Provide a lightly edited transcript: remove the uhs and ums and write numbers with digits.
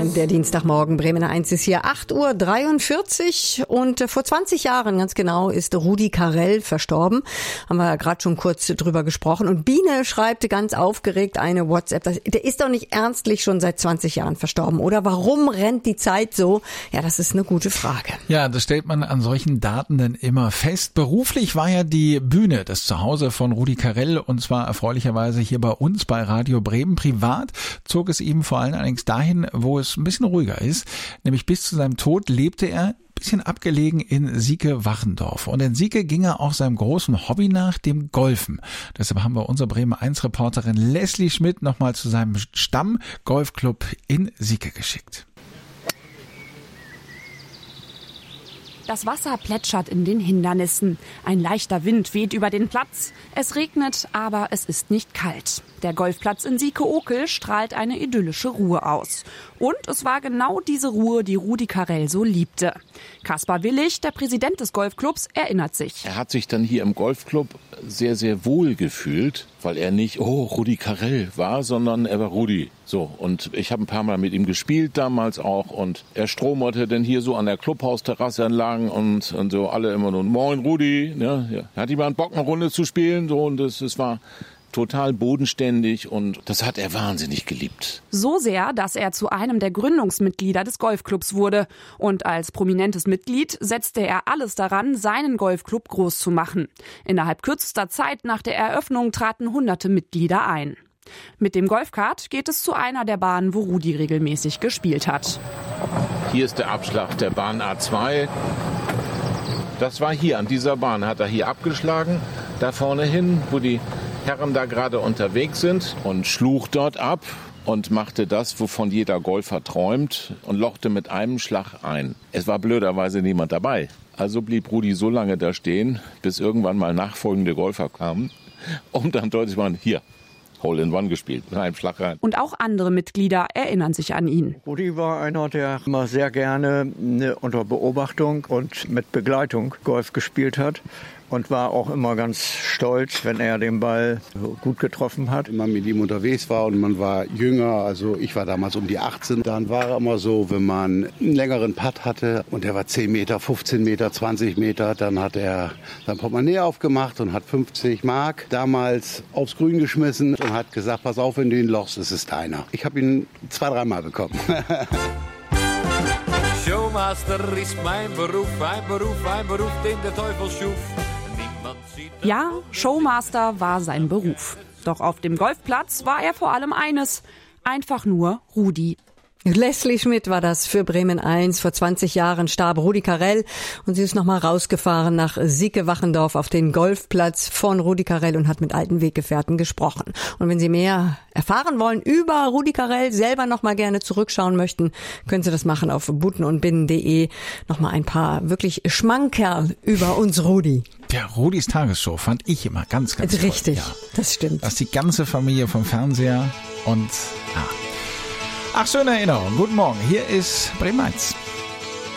Morgen, der Dienstagmorgen. Bremen 1 ist hier 8:43 Uhr und vor 20 Jahren, ganz genau, ist Rudi Carrell verstorben. Haben wir ja gerade schon kurz drüber gesprochen. Und Biene schreibt ganz aufgeregt eine WhatsApp. Der ist doch nicht ernstlich schon seit 20 Jahren verstorben, oder? Warum rennt die Zeit so? Ja, das ist eine gute Frage. Ja, das stellt man an solchen Daten dann immer fest. Beruflich war ja die Bühne das Zuhause von Rudi Carrell, und zwar erfreulicherweise hier bei uns bei Radio Bremen. Privat zog es ihm vor allem allerdings dahin, wo es ein bisschen ruhiger ist. Nämlich bis zu seinem Tod lebte er ein bisschen abgelegen in Sieke-Wachendorf. Und in Sieke ging er auch seinem großen Hobby nach, dem Golfen. Deshalb haben wir unsere Bremen 1 Reporterin Leslie Schmidt nochmal zu seinem Stamm-Golfclub in Sieke geschickt. Das Wasser plätschert in den Hindernissen. Ein leichter Wind weht über den Platz. Es regnet, aber es ist nicht kalt. Der Golfplatz in Sieke-Okel strahlt eine idyllische Ruhe aus. Und es war genau diese Ruhe, die Rudi Carrell so liebte. Kaspar Willig, der Präsident des Golfclubs, erinnert sich. Er hat sich dann hier im Golfclub sehr, sehr wohl gefühlt, weil er nicht, Rudi Carrell war, sondern er war Rudi. So, und ich habe ein paar Mal mit ihm gespielt damals auch, und er stromerte dann hier so an der Clubhausterrasse entlang und so alle immer nur, moin Rudi, ja. Hat jemand Bock, eine Runde zu spielen, so, und es war total bodenständig, und das hat er wahnsinnig geliebt. So sehr, dass er zu einem der Gründungsmitglieder des Golfclubs wurde. Und als prominentes Mitglied setzte er alles daran, seinen Golfclub groß zu machen. Innerhalb kürzester Zeit nach der Eröffnung traten hunderte Mitglieder ein. Mit dem Golfkart geht es zu einer der Bahnen, wo Rudi regelmäßig gespielt hat. Hier ist der Abschlag der Bahn A2. Das war hier, an dieser Bahn hat er hier abgeschlagen, da vorne hin, wo die Herren da gerade unterwegs sind, und schlug dort ab und machte das, wovon jeder Golfer träumt, und lochte mit einem Schlag ein. Es war blöderweise niemand dabei. Also blieb Rudi so lange da stehen, bis irgendwann mal nachfolgende Golfer kamen, um dann deutlich zu machen, hier, Hole-in-One gespielt, mit einem Schlag rein. Und auch andere Mitglieder erinnern sich an ihn. Rudi war einer, der immer sehr gerne unter Beobachtung und mit Begleitung Golf gespielt hat. Und war auch immer ganz stolz, wenn er den Ball gut getroffen hat. Wenn man mit ihm unterwegs war und man war jünger, also ich war damals um die 18, dann war er immer so, wenn man einen längeren Putt hatte und der war 10 Meter, 15 Meter, 20 Meter, dann hat er sein Portemonnaie aufgemacht und hat 50 Mark damals aufs Grün geschmissen und hat gesagt, pass auf, wenn du ihn lochst, es ist deiner. Ich habe ihn 2-3 Mal bekommen. Showmaster ist mein Beruf, den der Teufel schuf. Ja, Showmaster war sein Beruf. Doch auf dem Golfplatz war er vor allem eines: einfach nur Rudi. Leslie Schmidt war das für Bremen 1. Vor 20 Jahren starb Rudi Carrell und sie ist nochmal rausgefahren nach Sieke-Wachendorf auf den Golfplatz von Rudi Carrell und hat mit alten Weggefährten gesprochen. Und wenn Sie mehr erfahren wollen über Rudi Carrell, selber nochmal gerne zurückschauen möchten, können Sie das machen auf butenundbinnen.de. Nochmal ein paar wirklich Schmankerl über uns Rudi. Ja, Rudis Tagesshow fand ich immer ganz, ganz toll. Richtig, ja. Das stimmt. Das ist die ganze Familie vom Fernseher und ja. Ach, schöne Erinnerung. Guten Morgen. Hier ist Bremen 1.